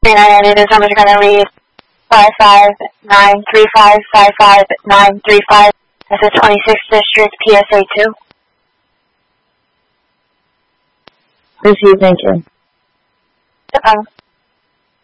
3988 is numbers are going to read 55935555935. That's the 26th District, PSA 2. Receive, thank you. No problem.